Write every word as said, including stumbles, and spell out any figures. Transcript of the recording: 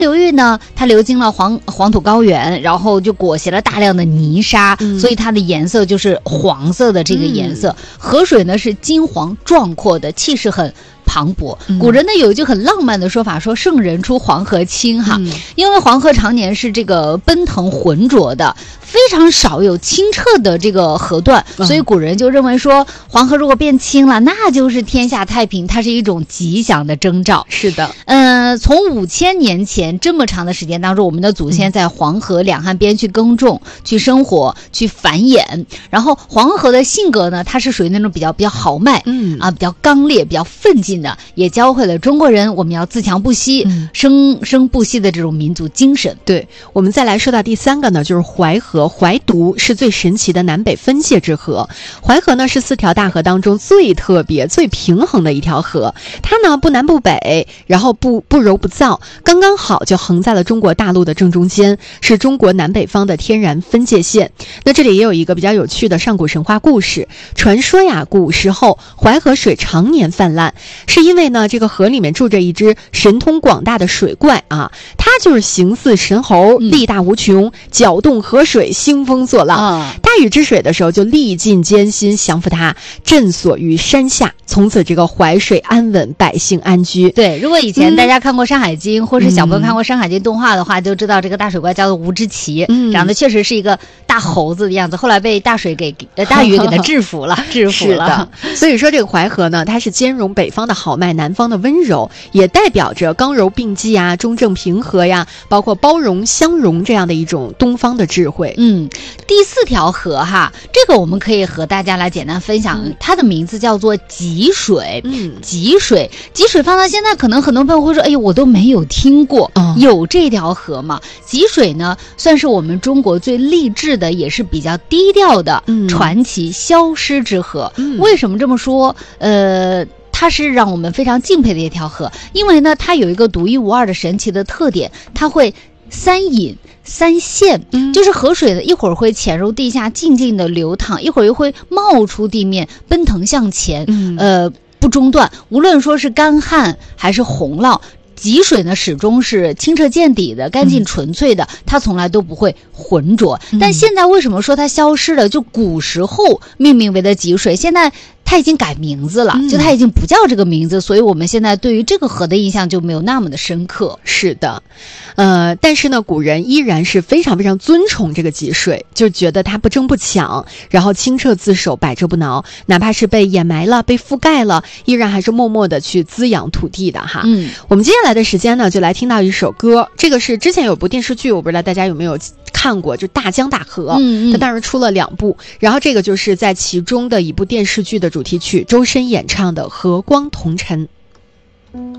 流域呢，它流经了黄黄土高原，然后就裹挟了大量的泥沙，嗯、所以它的颜色就是黄色的这个颜色。嗯、河水呢是金黄壮阔的，气势很磅礴。嗯、古人呢有一句很浪漫的说法，说圣人出黄河清哈，嗯、因为黄河常年是这个奔腾浑浊的，非常少有清澈的这个河段，嗯、所以古人就认为说黄河如果变清了，那就是天下太平，它是一种吉祥的征兆。 是的， 嗯、呃，从五千年前这么长的时间当中，我们的祖先在黄河两岸边去耕种、嗯、去生活、去繁衍。然后黄河的性格呢，它是属于那种比较比较豪迈，嗯啊，比较刚烈、比较奋进的，也教会了中国人我们要自强不息、嗯、生生不息的这种民族精神。 对，我们再来说到第三个呢，就是淮河。淮渎是最神奇的南北分界之河。淮河呢是四条大河当中最特别、最平衡的一条河。它呢不南不北，然后不不柔不燥，刚刚好就横在了中国大陆的正中间，是中国南北方的天然分界线。那这里也有一个比较有趣的上古神话故事。传说呀，古时候淮河水常年泛滥，是因为呢这个河里面住着一只神通广大的水怪啊，它就是形似神猴，力大无穷，搅动河水，兴风作浪。啊、大禹治水的时候就历尽艰辛降服它，镇锁于山下，从此这个淮水安稳，百姓安居。 对，如果以前大家看过《山海经》嗯、或是小朋友看过《山海经》动画的话，就知道这个大水怪叫做吴之奇，嗯、长得确实是一个大猴子的样子，后来被大水给呃大禹给他制服了，制服了。 是的，所以说这个淮河呢，它是兼容北方的豪迈，南方的温柔，也代表着刚柔并济啊、中正平和呀，包括包容相容这样的一种东方的智慧。 嗯，第四条河哈，这个我们可以和大家来简单分享，嗯、它的名字叫做吉水。嗯，吉水，吉水放到现在，可能很多朋友会说，哎呦，我都没有听过，嗯、有这条河吗？吉水呢，算是我们中国最励志的，也是比较低调的传奇消失之河。嗯、为什么这么说？呃。它是让我们非常敬佩的一条河，因为呢，它有一个独一无二的神奇的特点，它会三隐三现，嗯、就是河水呢，一会儿会潜入地下静静的流淌，一会儿又会冒出地面奔腾向前，嗯、呃，不中断。无论说是干旱还是洪涝，吉水呢始终是清澈见底的、干净纯粹的，嗯、它从来都不会浑浊。嗯、但现在为什么说它消失了？就古时候命名为的吉水，现在它已经改名字了，就它已经不叫这个名字，嗯、所以我们现在对于这个河的印象就没有那么的深刻。 是的，呃，但是呢，古人依然是非常非常尊崇这个吉水，就觉得它不争不抢，然后清澈自守，百折不挠，哪怕是被掩埋了、被覆盖了，依然还是默默的去滋养土地的哈。嗯，我们接下来的时间呢，就来听到一首歌，这个是之前有部电视剧，我不知道大家有没有看过，就大江大河，嗯嗯，它当时出了两部，然后这个就是在其中的一部电视剧的主题曲，周深演唱的《和光同尘》。